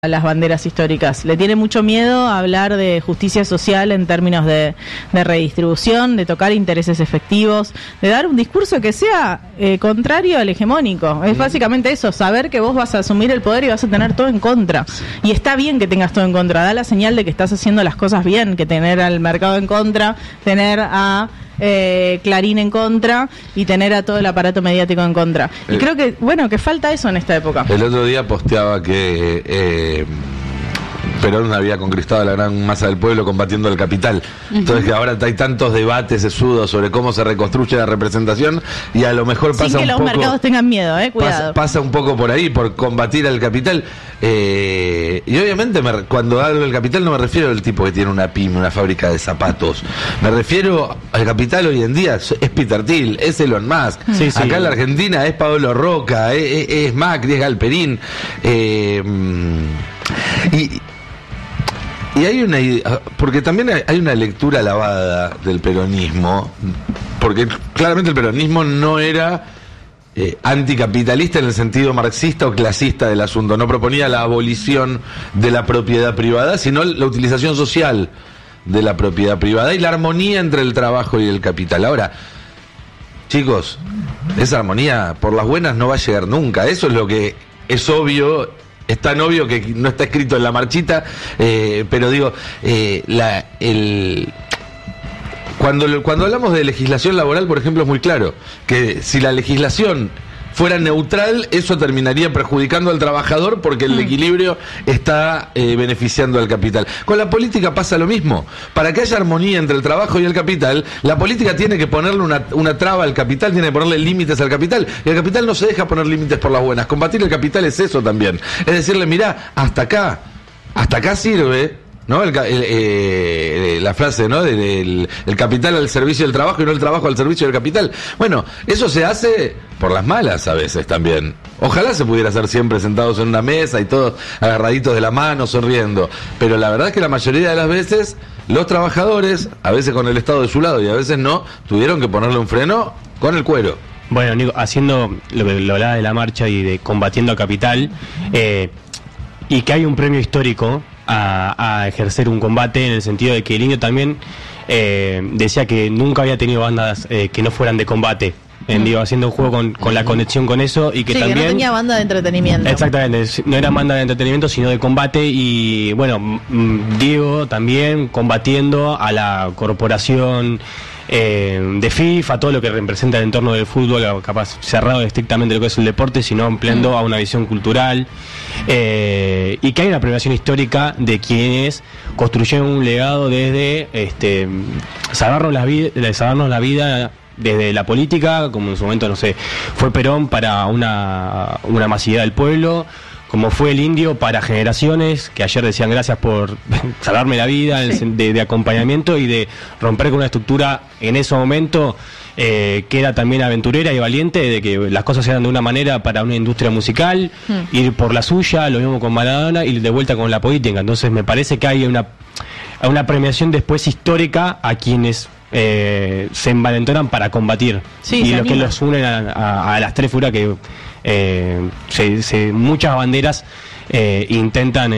a las banderas históricas. Le tiene mucho miedo a hablar de justicia social en términos de redistribución, de tocar intereses efectivos, de dar un discurso que sea contrario al hegemónico. Es básicamente eso, saber que vos vas a asumir el poder y vas a tener todo en contra. Y está bien que tengas todo en contra, da la señal de que estás haciendo las cosas bien, que tener al mercado en contra, tener a Clarín en contra y tener a todo el aparato mediático en contra. Y creo que, bueno, que falta eso en esta época. El otro día posteaba que Perón había conquistado a la gran masa del pueblo combatiendo el capital. Entonces que ahora hay tantos debates sesudos sobre cómo se reconstruye la representación y a lo mejor pasa un poco... Sin que los mercados tengan miedo, cuidado. Pasa un poco por ahí, por combatir al capital. Y obviamente cuando hablo del capital no me refiero al tipo que tiene una pyme, una fábrica de zapatos. Me refiero al capital hoy en día. Es Peter Thiel, es Elon Musk. Sí, acá en la Argentina es Paolo Roca, es Macri, es Galperín. Y hay una idea, porque también hay una lectura lavada del peronismo, porque claramente el peronismo no era anticapitalista en el sentido marxista o clasista del asunto, no proponía la abolición de la propiedad privada, sino la utilización social de la propiedad privada y la armonía entre el trabajo y el capital. Ahora, chicos, esa armonía por las buenas no va a llegar nunca, eso es lo que es obvio. Es tan obvio que no está escrito en la marchita, pero digo, cuando hablamos de legislación laboral, por ejemplo, es muy claro que si la legislación fuera neutral, eso terminaría perjudicando al trabajador porque el equilibrio está beneficiando al capital. Con la política pasa lo mismo. Para que haya armonía entre el trabajo y el capital, la política tiene que ponerle una traba al capital, tiene que ponerle límites al capital, y el capital no se deja poner límites por las buenas. Combatir el capital es eso también. Es decirle, mirá, hasta acá sirve, ¿no? La frase, ¿no? El capital al servicio del trabajo y no el trabajo al servicio del capital. Bueno, eso se hace por las malas a veces también. Ojalá se pudiera hacer siempre sentados en una mesa y todos agarraditos de la mano, sonriendo. Pero la verdad es que la mayoría de las veces los trabajadores, a veces con el Estado de su lado y a veces no, tuvieron que ponerle un freno con el cuero. Bueno, Nico, haciendo lo que lo hablaba de la marcha y de combatiendo a capital, y que hay un premio histórico a ejercer un combate, en el sentido de que el Indio también decía que nunca había tenido bandas que no fueran de combate, digo, haciendo un juego con la conexión con eso, y que también que no tenía banda de entretenimiento. Exactamente, no era banda de entretenimiento sino de combate. Y bueno, Diego también combatiendo a la corporación de FIFA, todo lo que representa el entorno del fútbol, capaz cerrado estrictamente lo que es el deporte, sino ampliando a una visión cultural, y que hay una premiación histórica de quienes construyeron un legado desde salvarnos la vida desde la política, como en su momento, no sé, fue Perón para una masividad del pueblo, como fue el Indio para generaciones que ayer decían gracias por salvarme la vida, de acompañamiento y de romper con una estructura en ese momento que era también aventurera y valiente, de que las cosas se eran de una manera para una industria musical, ir por la suya, lo mismo con Maradona y de vuelta con la política. Entonces me parece que hay una premiación después histórica a quienes se envalentonan para combatir, y los que los unen a las tres figuras que muchas banderas intentan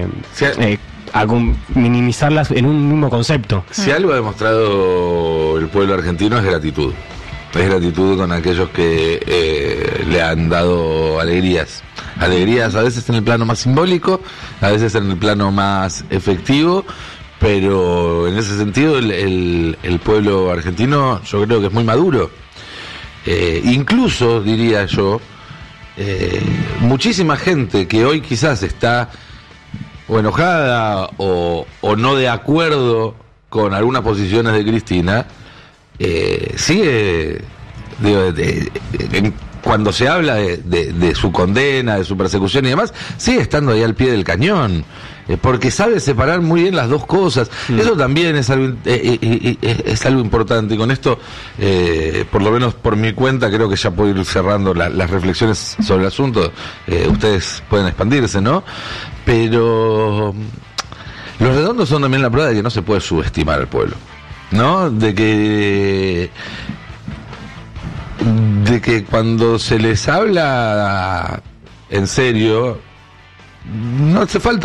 minimizarlas en un mismo concepto. Si algo ha demostrado el pueblo argentino es gratitud. Es gratitud con aquellos que le han dado alegrías a veces en el plano más simbólico, a veces en el plano más efectivo. Pero en ese sentido el pueblo argentino yo creo que es muy maduro, incluso diría yo, muchísima gente que hoy quizás está o enojada o no de acuerdo con algunas posiciones de Cristina, sigue, digo, cuando se habla de su condena, de su persecución y demás, sigue estando ahí al pie del cañón, porque sabe separar muy bien las dos cosas. Eso también es algo importante, y con esto, por lo menos por mi cuenta, creo que ya puedo ir cerrando las reflexiones sobre el asunto. Ustedes pueden expandirse, ¿no? Pero los redondos son también la prueba de que no se puede subestimar al pueblo, ¿no? De que cuando se les habla en serio, no hace falta